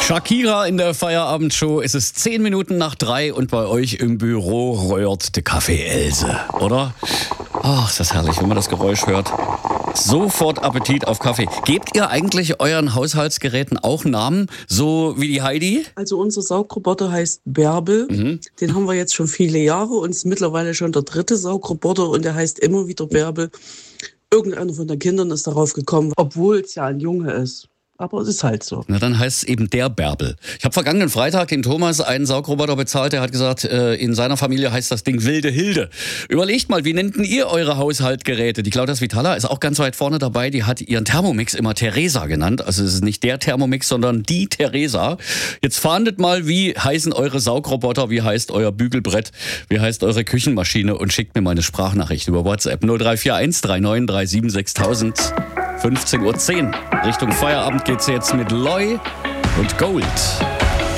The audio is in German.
Shakira in der Feierabendshow. Es ist 10 Minuten nach 3 und bei euch im Büro röhrt der Kaffee Else, oder? Ach, ist das herrlich, wenn man das Geräusch hört. Sofort Appetit auf Kaffee. Gebt ihr eigentlich euren Haushaltsgeräten auch Namen, so wie die Heidi? Also unser Saugroboter heißt Bärbel. Den haben wir jetzt schon viele Jahre und ist mittlerweile schon der 3. Saugroboter und der heißt immer wieder Bärbel. Irgendeiner von den Kindern ist darauf gekommen, obwohl es ja ein Junge ist. Aber es ist halt so. Na, dann heißt es eben der Bärbel. Ich habe vergangenen Freitag den Thomas einen Saugroboter bezahlt. Der hat gesagt, in seiner Familie heißt das Ding Wilde Hilde. Überlegt mal, wie nennt denn ihr eure Haushaltgeräte? Die Claudia Svitala ist auch ganz weit vorne dabei. Die hat ihren Thermomix immer Theresa genannt. Also es ist nicht der Thermomix, sondern die Theresa. Jetzt fahndet mal, wie heißen eure Saugroboter, wie heißt euer Bügelbrett, wie heißt eure Küchenmaschine und schickt mir mal eine Sprachnachricht über WhatsApp 0341 3937 6000. 15:10 Uhr. Richtung Feierabend geht's jetzt mit Loy und Gold.